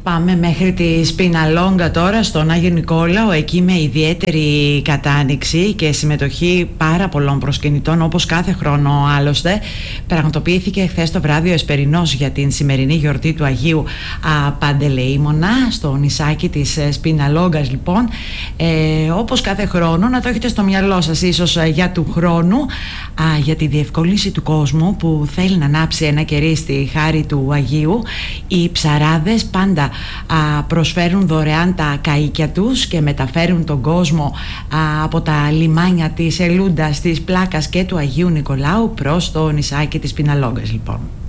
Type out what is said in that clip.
Πάμε μέχρι τη Σπιναλόγκα τώρα, στον Άγιο Νικόλαο, εκεί με ιδιαίτερη κατάνοιξη και συμμετοχή πάρα πολλών προσκυνητών, όπως κάθε χρόνο άλλωστε. Πραγματοποιήθηκε χθες το βράδυ ο Εσπερινός για την σημερινή γιορτή του Αγίου Παντελεήμονα στο νησάκι της Σπιναλόγκας. Λοιπόν, όπως κάθε χρόνο, να το έχετε στο μυαλό σας ίσως για του χρόνου, για τη διευκόλυνση του κόσμου που θέλει να ανάψει ένα κερί στη χάρη του Αγίου, οι ψαράδες πάντα προσφέρουν δωρεάν τα καΐκια τους και μεταφέρουν τον κόσμο από τα λιμάνια της Ελούντας, της Πλάκας και του Αγίου Νικολάου προς το νησάκι της Σπιναλόγκας. Λοιπόν.